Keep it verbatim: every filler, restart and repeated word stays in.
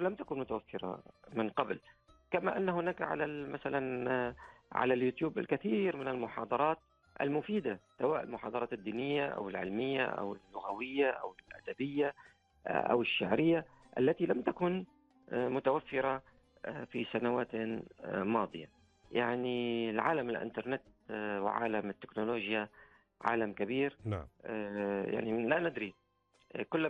لم تكن متوفرة من قبل. كما أن هناك على مثلا على اليوتيوب الكثير من المحاضرات المفيدة، سواء المحاضرات الدينية أو العلمية أو اللغوية أو الأدبية أو الشعرية، التي لم تكن متوفرة في سنوات ماضية. يعني العالم الإنترنت وعالم التكنولوجيا عالم كبير. نعم. يعني لا ندري، كل